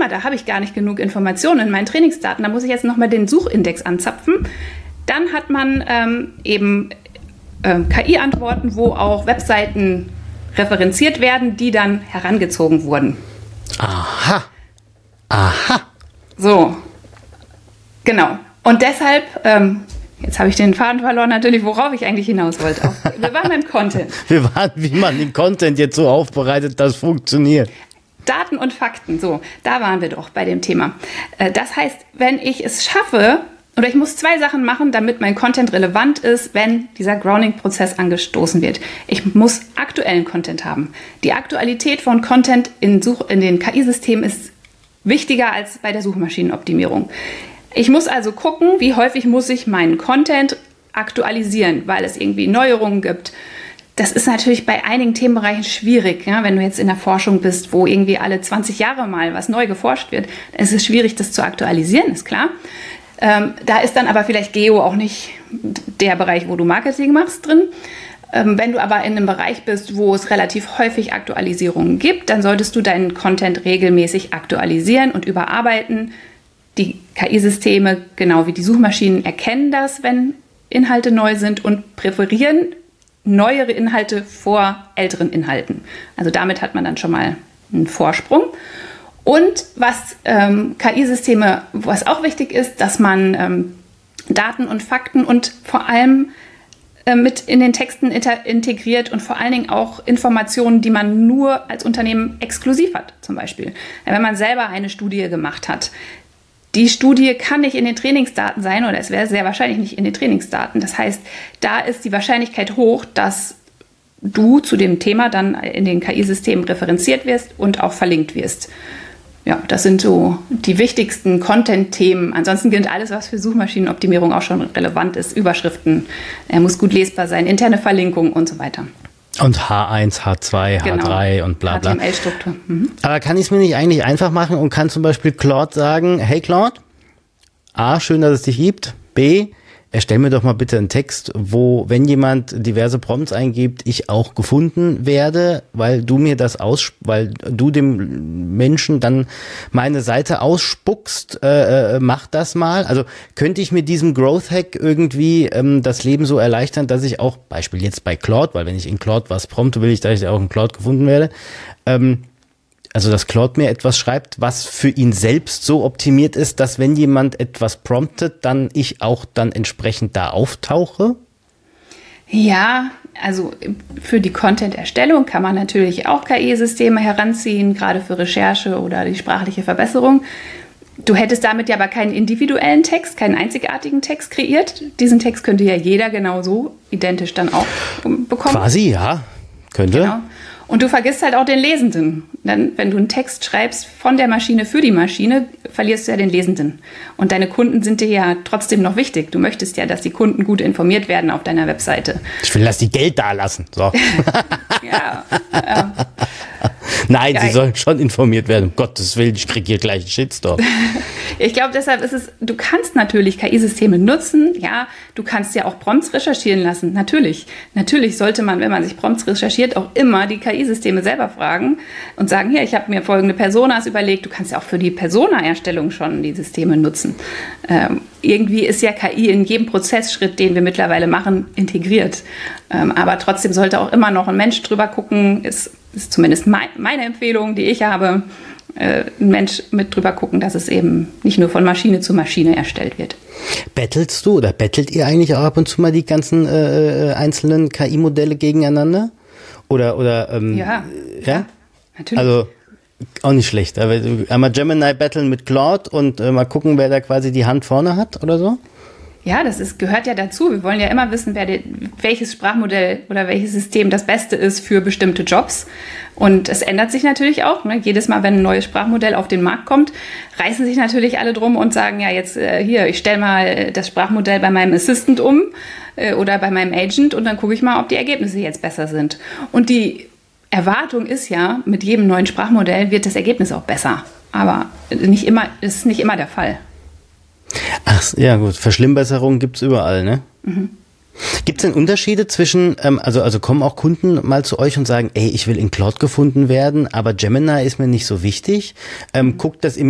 Thema, da habe ich gar nicht genug Informationen in meinen Trainingsdaten, da muss ich jetzt nochmal den Suchindex anzapfen. Dann hat man KI-Antworten, wo auch Webseiten referenziert werden, die dann herangezogen wurden. Aha. So, genau. Und deshalb, jetzt habe ich den Faden verloren natürlich, worauf ich eigentlich hinaus wollte. Wir waren beim Content. Wir waren, wie man den Content jetzt so aufbereitet, dass funktioniert. Daten und Fakten, so, da waren wir doch bei dem Thema. Das heißt, wenn ich es schaffe, oder ich muss 2 Sachen machen, damit mein Content relevant ist, wenn dieser Grounding-Prozess angestoßen wird. Ich muss aktuellen Content haben. Die Aktualität von Content in den KI-Systemen ist wichtiger als bei der Suchmaschinenoptimierung. Ich muss also gucken, wie häufig muss ich meinen Content aktualisieren, weil es irgendwie Neuerungen gibt. Das ist natürlich bei einigen Themenbereichen schwierig, ja? Wenn du jetzt in der Forschung bist, wo irgendwie alle 20 Jahre mal was neu geforscht wird. Es ist schwierig, das zu aktualisieren, ist klar. Da ist dann aber vielleicht Geo auch nicht der Bereich, wo du Marketing machst, drin. Wenn du aber in einem Bereich bist, wo es relativ häufig Aktualisierungen gibt, dann solltest du deinen Content regelmäßig aktualisieren und überarbeiten. Die KI-Systeme, genau wie die Suchmaschinen, erkennen das, wenn Inhalte neu sind und präferieren neuere Inhalte vor älteren Inhalten. Also damit hat man dann schon mal einen Vorsprung. Und was KI-Systeme, was auch wichtig ist, dass man Daten und Fakten und vor allem mit in den Texten integriert und vor allen Dingen auch Informationen, die man nur als Unternehmen exklusiv hat, zum Beispiel. Wenn man selber eine Studie gemacht hat, die Studie kann nicht in den Trainingsdaten sein oder es wäre sehr wahrscheinlich nicht in den Trainingsdaten. Das heißt, da ist die Wahrscheinlichkeit hoch, dass du zu dem Thema dann in den KI-Systemen referenziert wirst und auch verlinkt wirst. Ja, das sind so die wichtigsten Content-Themen. Ansonsten gilt alles, was für Suchmaschinenoptimierung auch schon relevant ist. Überschriften, er muss gut lesbar sein, interne Verlinkung und so weiter. Und H1, H2, genau. H3 und bla bla. HTML-Struktur. Mhm. Aber kann ich es mir nicht eigentlich einfach machen und kann zum Beispiel Claude sagen, hey Claude, A, schön, dass es dich gibt, B, erstell mir doch mal bitte einen Text, wo, wenn jemand diverse Prompts eingibt, ich auch gefunden werde, weil du mir das weil du dem Menschen dann meine Seite ausspuckst, mach das mal. Also könnte ich mit diesem Growth Hack irgendwie das Leben so erleichtern, dass ich auch, Beispiel jetzt bei Claude, weil wenn ich in Claude was prompte, will ich, dass ich auch in Claude gefunden werde, also dass Claude mir etwas schreibt, was für ihn selbst so optimiert ist, dass wenn jemand etwas promptet, dann ich auch dann entsprechend da auftauche? Ja, also für die Content-Erstellung kann man natürlich auch KI-Systeme heranziehen, gerade für Recherche oder die sprachliche Verbesserung. Du hättest damit ja aber keinen individuellen Text, keinen einzigartigen Text kreiert. Diesen Text könnte ja jeder genauso identisch dann auch bekommen. Quasi, ja, könnte. Genau. Und du vergisst halt auch den Lesenden. Denn wenn du einen Text schreibst von der Maschine für die Maschine, verlierst du ja den Lesenden. Und deine Kunden sind dir ja trotzdem noch wichtig. Du möchtest ja, dass die Kunden gut informiert werden auf deiner Webseite. Ich will, dass die Geld da lassen. So. Ja. Nein, sie sollen schon informiert werden. Um Gottes Willen, ich kriege hier gleich einen Shitstorm. Ich glaube, deshalb ist es, du kannst natürlich KI-Systeme nutzen. Ja, du kannst ja auch Prompts recherchieren lassen. Natürlich sollte man, wenn man sich Prompts recherchiert, auch immer die KI-Systeme selber fragen und sagen, hier, ich habe mir folgende Personas überlegt. Du kannst ja auch für die Persona-Erstellung schon die Systeme nutzen. Irgendwie ist ja KI in jedem Prozessschritt, den wir mittlerweile machen, integriert. Aber trotzdem sollte auch immer noch ein Mensch drüber gucken, ist zumindest meine Empfehlung, die ich habe, ein Mensch mit drüber gucken, dass es eben nicht nur von Maschine zu Maschine erstellt wird. Bettelst du oder bettelt ihr eigentlich auch ab und zu mal die ganzen einzelnen KI-Modelle gegeneinander? Oder ja, natürlich. Also auch nicht schlecht. Aber einmal Gemini battlen mit Claude und mal gucken, wer da quasi die Hand vorne hat oder so? Ja, gehört ja dazu. Wir wollen ja immer wissen, welches Sprachmodell oder welches System das Beste ist für bestimmte Jobs. Und es ändert sich natürlich auch. Ne? Jedes Mal, wenn ein neues Sprachmodell auf den Markt kommt, reißen sich natürlich alle drum und sagen, ja, jetzt hier, ich stelle mal das Sprachmodell bei meinem Assistant um oder bei meinem Agent und dann gucke ich mal, ob die Ergebnisse jetzt besser sind. Und die Erwartung ist ja, mit jedem neuen Sprachmodell wird das Ergebnis auch besser. Aber ist nicht immer der Fall. Ach, ja gut, Verschlimmbesserungen gibt es überall, ne? Mhm. Gibt es denn Unterschiede zwischen, also kommen auch Kunden mal zu euch und sagen, ey, ich will in Claude gefunden werden, aber Gemini ist mir nicht so wichtig. Guckt das im